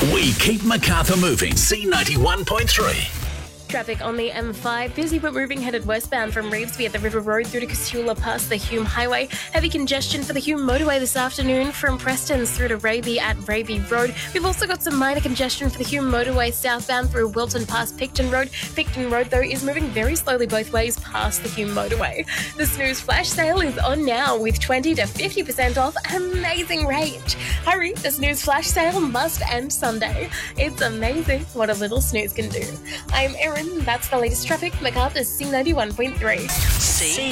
We keep Macarthur moving. C91.3. Traffic on the M5, busy but moving, headed westbound from Revesby at the River Road through to Casula past the Hume Highway. Heavy congestion for the Hume motorway this afternoon from Preston's through to Raby at Raby Road. We've also got some minor congestion for the Hume motorway southbound through Wilton past Picton Road. Picton Road, though, is moving very slowly both ways past the Hume motorway. The Snooze flash sale is on now with 20 to 50% off. Amazing rate. Hurry, the Snooze flash sale must end Sunday. It's amazing what a little snooze can do. I'm Erin. That's the latest traffic. Macarthur's C91.3.